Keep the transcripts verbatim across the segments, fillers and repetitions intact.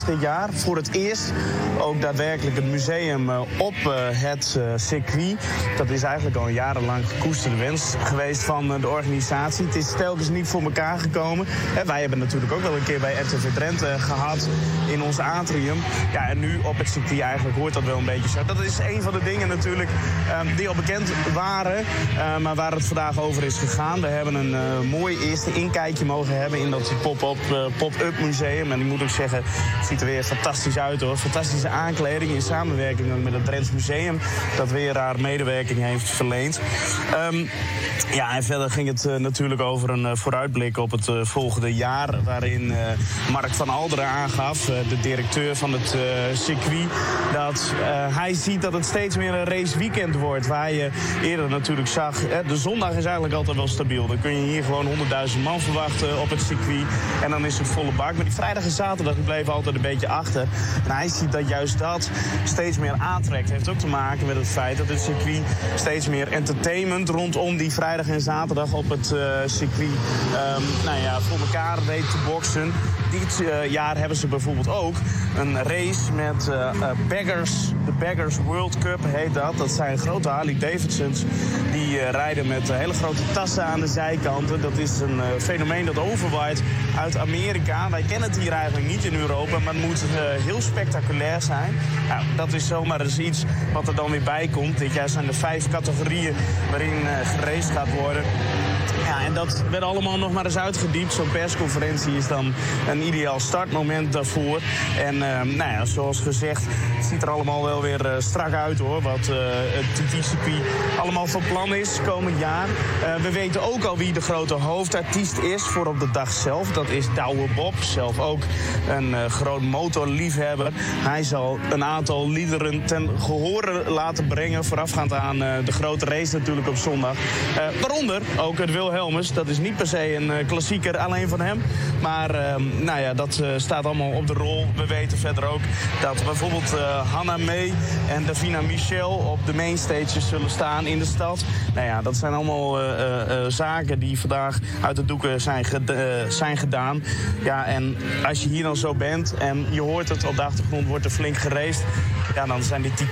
dit jaar. Voor het eerst ook daadwerkelijk het museum uh, op uh, het uh, circuit. Dat is eigenlijk al een jarenlang gekoesterde wens geweest van uh, de organisatie. Het is telkens niet voor elkaar gekomen. En wij hebben natuurlijk ook wel een keer bij R T V Drenthe uh, gehad in ons atrium. Ja, en nu op het circuit eigenlijk hoort dat wel een beetje zo. Dat is een van de dingen natuurlijk uh, die al bekend waren, uh, maar waar het vandaag over is gegaan. We hebben een uh, mooi eerste inkijkje mogen hebben in dat pop-up uh, pop-up museum. En ik moet ook zeggen, het ziet er weer fantastisch uit hoor. Fantastische aankleding in samenwerking met het Drents Museum, dat weer haar medewerking heeft verleend. Um, ja, en verder ging het uh, natuurlijk over een uh, vooruitblik op het uh, volgende jaar, waarin uh, Mark van Alderen aangaf, uh, de directeur van het uh, circuit, dat uh, hij ziet dat het steeds meer een raceweekend wordt, waar je eerder natuurlijk zag, uh, de zondag is eigenlijk altijd wel stabiel. Dan kun je hier gewoon honderdduizend man verwachten op het circuit en dan is het volle bak. Maar die vrijdag en zaterdag die bleven altijd een beetje achter. En hij ziet dat juist dat steeds meer aantrekt. Het heeft ook te maken met het feit dat het circuit steeds meer entertainment rondom die vrijdag en zaterdag op het uh, circuit um, nou ja, voor elkaar weet te boksen. Dit uh, jaar hebben ze bijvoorbeeld ook een race met uh, uh, Baggers. De Baggers World Cup heet dat. Dat zijn grote Harley Davidsons die uh, rijden met uh, hele grote tassen aan de zijkanten. Dat is een uh, fenomeen dat overwaait uit Amerika. Wij kennen het hier eigenlijk niet in Europa, maar het moet uh, heel spectaculair zijn. Nou, dat is zomaar eens iets wat er dan weer bij komt. Dit jaar zijn er vijf categorieën waarin uh, geraced gaat worden. Ja, en dat werd allemaal nog maar eens uitgediept. Zo'n persconferentie is dan een ideaal startmoment daarvoor. En uh, nou ja, zoals gezegd, het ziet er allemaal wel weer uh, strak uit hoor. Wat uh, het T T-circuit allemaal van plan is komend jaar. Uh, we weten ook al wie de grote hoofdartiest is voor op de dag zelf. Dat is Douwe Bob, zelf ook een uh, groot motorliefhebber. Hij zal een aantal liederen ten gehore laten brengen, voorafgaand aan uh, de grote race natuurlijk op zondag. Uh, waaronder ook het Wilhelmus. Dat is niet per se een uh, klassieker alleen van hem. Maar uh, nou ja, dat uh, staat allemaal op de rol. We weten verder ook dat bijvoorbeeld uh, Hannah May en Davina Michel op de mainstages zullen staan in de stad. Nou ja, dat zijn allemaal uh, uh, zaken die vandaag uit de doeken zijn, ged- uh, zijn gedaan. Ja, en als je hier dan zo bent en je hoort het op de achtergrond, wordt er flink geraced. Ja, dan zijn die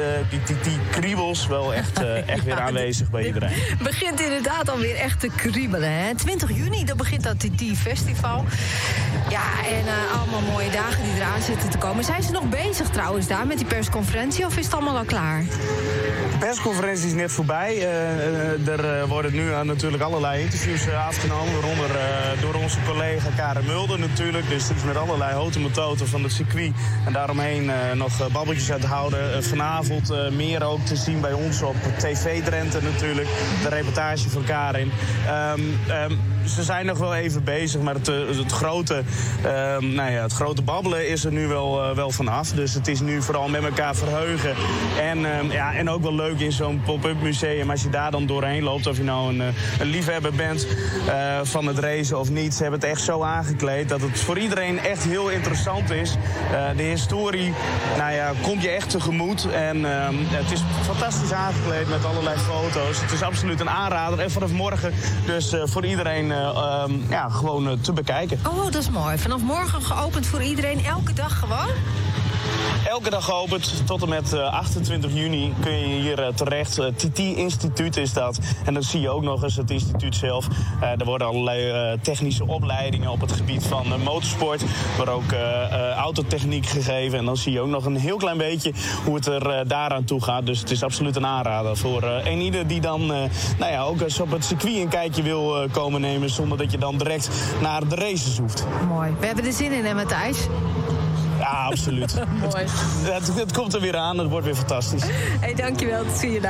T T-kriebels wel echt, uh, echt weer aanwezig bij iedereen. Het begint inderdaad alweer echt te kriebelen. Hè? twintig juni, dan begint dat T T-festival. Ja, en uh, allemaal mooie dagen die eraan zitten te komen. Zijn ze nog bezig trouwens daar met die persconferentie of is het allemaal al klaar? De persconferentie is net voorbij. Uh, er uh, worden nu uh, natuurlijk allerlei interviews uh, afgenomen. Waaronder uh, door onze collega Karen Mulder natuurlijk. Dus het is met allerlei houten methoden van het circuit. En daaromheen uh, nog uh, babbeltjes uit houden. Uh, vanavond uh, meer ook te zien bij ons op T V Drenthe natuurlijk. De reportage van Karin. Um, um, ze zijn nog wel even bezig, maar het, het, grote, um, nou ja, het grote babbelen is er nu wel, uh, wel vanaf. Dus het is nu vooral met elkaar verheugen. En, um, ja, en ook wel leuk in zo'n pop-up museum, als je daar dan doorheen loopt, of je nou een, een liefhebber bent uh, van het racen of niet. Ze hebben het echt zo aangekleed dat het voor iedereen echt heel interessant is. Uh, de historie, nou ja, komt je echt tegemoet. En um, het is fantastisch aangekleed met allerlei foto's. Het is absoluut een aanrader. En vanaf morgen dus uh, voor iedereen Uh, um, ja, gewoon uh, te bekijken. Oh, dat is mooi. Vanaf morgen geopend voor iedereen, elke dag gewoon? Elke dag geopend tot en met uh, achtentwintig juni kun je hier uh, terecht. Uh, T T-instituut is dat. En dan zie je ook nog eens het instituut zelf. Uh, er worden allerlei uh, technische opleidingen op het gebied van uh, motorsport. Er wordt ook uh, uh, autotechniek gegeven. En dan zie je ook nog een heel klein beetje hoe het er uh, daaraan toe gaat. Dus het is absoluut een aanrader voor uh, een ieder die dan uh, nou ja, ook eens op het circuit een kijkje wil uh, komen nemen, zonder dat je dan direct naar de races hoeft. Mooi. We hebben er zin in, hè, Matthijs? Ja, absoluut. Mooi. Het, het, het komt er weer aan, het wordt weer fantastisch. Hey, dankjewel, dat zie je daar.